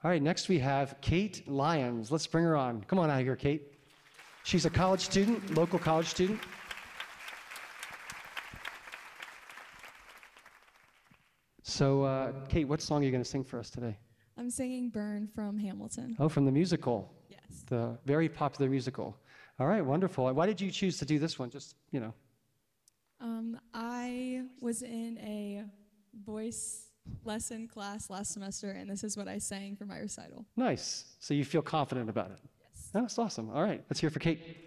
All right, next we have Kate Lyons. Let's bring her on. Come on out here, Kate. She's a college student, local college student. So, Kate, what song are you going to sing for us today? I'm singing Burn from Hamilton. Oh, from the musical. Yes. The very popular musical. All right, wonderful. Why did you choose to do this one? Just, you know. I was in a voice lesson class last semester, and this is what I sang for my recital. Nice. So you feel confident about it? Yes. That's awesome. All right, let's hear it for Kate.